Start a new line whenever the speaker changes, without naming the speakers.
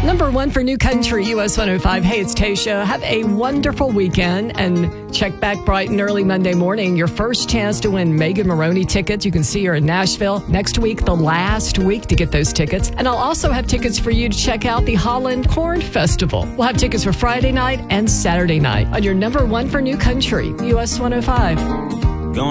Number one for New Country, US 105. Hey, it's Tasha. Have a wonderful weekend and check back bright and early Monday morning. Your first chance to win Megan Maroney tickets. You can see her in Nashville next week, the last week to get those tickets. And I'll also have tickets for you to check out the Holland Corn Festival. We'll have tickets for Friday night and Saturday night on your number one for New Country, US 105.